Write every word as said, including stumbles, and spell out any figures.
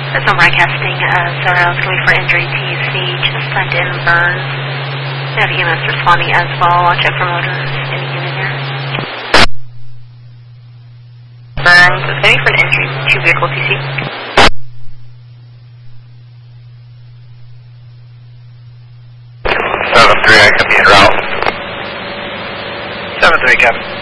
That's no broadcasting. Uh, Sorrel is going for injury T C. Just send in Burns. We have E M S responding as well. Watch out for motors. Any unit there. Burns is going for an injury to vehicle T C. seven three, I can be en route. seven three, Captain.